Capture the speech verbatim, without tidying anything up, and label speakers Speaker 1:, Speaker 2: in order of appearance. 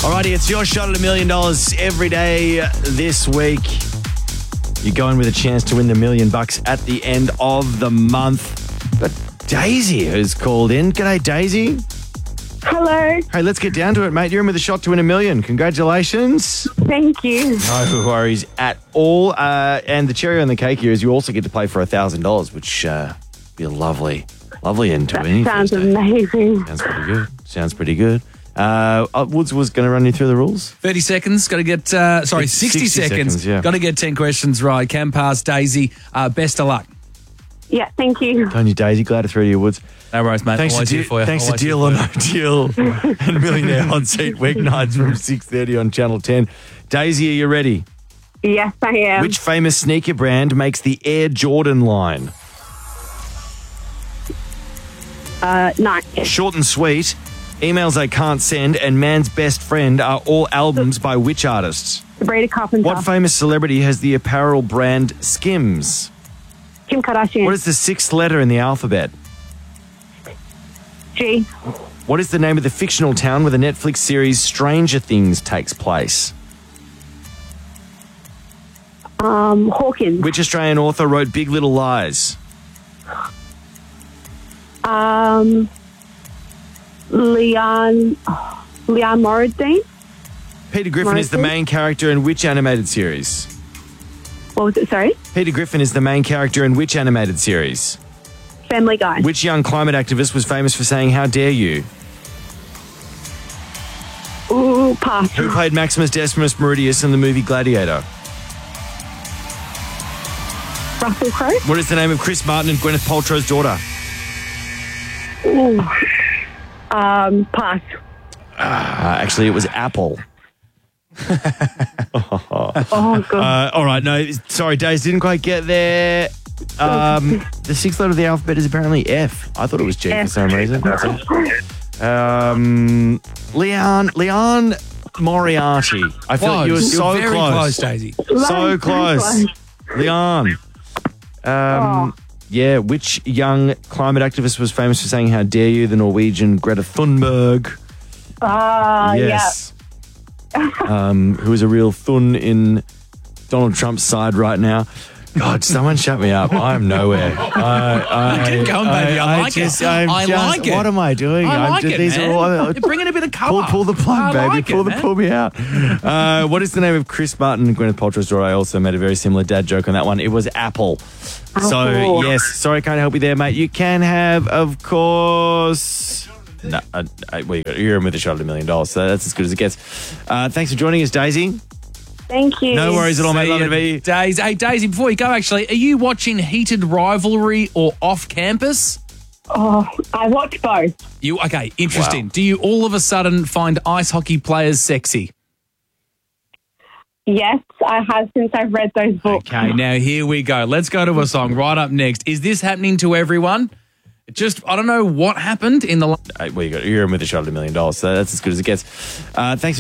Speaker 1: Alrighty, it's your shot at a million dollars every day this week. You're going with a chance to win the million bucks at the end of the month. But Daisy who's called in. G'day, Daisy.
Speaker 2: Hello.
Speaker 1: Hey, let's get down to it, mate. You're in with a shot to win a million. Congratulations.
Speaker 2: Thank you.
Speaker 1: No worries at all. Uh, and the cherry on the cake here is you also get to play for one thousand dollars, which uh, be a lovely, lovely end to
Speaker 2: That
Speaker 1: any
Speaker 2: sounds
Speaker 1: Thursday.
Speaker 2: amazing.
Speaker 1: Sounds pretty good. Sounds pretty good. Uh, uh, Woods was going to run you through the rules.
Speaker 3: thirty seconds, got to get, uh, sorry,
Speaker 1: It's
Speaker 3: sixty,
Speaker 1: sixty
Speaker 3: seconds.
Speaker 1: seconds, yeah.
Speaker 3: Got to get ten questions right. Can pass, Daisy. Uh, best of luck.
Speaker 2: Yeah, thank you.
Speaker 1: Don't you, Daisy? Glad to throw to you, Woods.
Speaker 3: No worries, mate.
Speaker 1: Thanks to,
Speaker 3: Always here
Speaker 1: de-
Speaker 3: for you.
Speaker 1: thanks to
Speaker 3: Always
Speaker 1: Deal or
Speaker 3: here
Speaker 1: No
Speaker 3: for you.
Speaker 1: Deal and Millionaire Hot Seat weeknights from six thirty on Channel ten. Daisy, are you ready?
Speaker 2: Yes, I am.
Speaker 1: Which famous sneaker brand makes the Air Jordan line?
Speaker 2: Uh, nine.
Speaker 1: Short and Sweet, Emails I Can't Send, and Man's Best Friend are all albums by which artists?
Speaker 2: Sabrina Carpenter.
Speaker 1: What famous celebrity has the apparel brand Skims?
Speaker 2: Kim Kardashian.
Speaker 1: What is the sixth letter in the alphabet?
Speaker 2: G.
Speaker 1: What is the name of the fictional town where the Netflix series Stranger Things takes place?
Speaker 2: Um, Hawkins.
Speaker 1: Which Australian author wrote Big Little Lies?
Speaker 2: Um, Leon. oh, Leon Moradine.
Speaker 1: Peter Griffin is the
Speaker 2: Morrison?
Speaker 1: main character in which animated series?
Speaker 2: What was it? Sorry.
Speaker 1: Peter Griffin is the main character in which animated series?
Speaker 2: Family Guy.
Speaker 1: Which young climate activist was famous for saying, "How dare you"?
Speaker 2: Ooh, pass.
Speaker 1: Who played Maximus Decimus Meridius in the movie Gladiator?
Speaker 2: Russell Crowe.
Speaker 1: What is the name of Chris Martin and Gwyneth Paltrow's daughter?
Speaker 2: Ooh. Um, pass.
Speaker 1: Uh, actually, it was Apple.
Speaker 2: Oh, God.
Speaker 1: Uh, all right, no, sorry, Days, didn't quite get there. Um, the sixth letter of the alphabet is apparently F. I thought it was G for
Speaker 2: F.
Speaker 1: some reason. Um, Leon, Leon Moriarty. I feel like you were
Speaker 3: Close.
Speaker 1: so
Speaker 3: You're very
Speaker 1: close.
Speaker 3: close, Daisy.
Speaker 1: So
Speaker 2: Very
Speaker 1: close.
Speaker 2: close.
Speaker 1: Leon. Um,
Speaker 2: Oh.
Speaker 1: Yeah, which young climate activist was famous for saying, "How dare you"? The Norwegian Greta Thunberg.
Speaker 2: Ah,
Speaker 1: Yes. um, who is a real thun in Donald Trump's side right now. God, someone shut me up. I'm nowhere. I, I,
Speaker 3: Keep going, baby. I like it.
Speaker 1: I'm
Speaker 3: I
Speaker 1: just,
Speaker 3: like it.
Speaker 1: What am I doing?
Speaker 3: I
Speaker 1: I'm
Speaker 3: like
Speaker 1: just,
Speaker 3: it,
Speaker 1: these
Speaker 3: man.
Speaker 1: Are all,
Speaker 3: You're bringing a bit of colour.
Speaker 1: Pull, pull the plug,
Speaker 3: I
Speaker 1: baby.
Speaker 3: like it,
Speaker 1: pull the
Speaker 3: man.
Speaker 1: pull me out. Uh, what is the name of Chris Martin and Gwyneth Paltrow's daughter? I also made a very similar dad joke on that one. It was Apple. So,
Speaker 2: Apple.
Speaker 1: yes, sorry I can't help you there, mate. You can have, of course... No, uh, uh, well, you're in with a shot at a million dollars, so that's as good as it gets. Uh, thanks for joining us, Daisy.
Speaker 2: Thank you.
Speaker 1: No worries at all, mate.
Speaker 3: See
Speaker 1: Love
Speaker 3: ya,
Speaker 1: to be.
Speaker 3: Daisy. Hey, Daisy, before you go, actually, are you watching Heated Rivalry or Off Campus?
Speaker 2: Oh, I watch both.
Speaker 3: You Okay, interesting.
Speaker 1: Wow.
Speaker 3: Do you all of a sudden find ice hockey players sexy?
Speaker 2: Yes, I have since I've read those books.
Speaker 3: Okay, now here we go. Let's go to a song right up next. Is this happening to everyone? Just, I don't know what happened in the...
Speaker 1: Uh, well, you're in with a shot at a million dollars, so that's as good as it gets. Uh, thanks.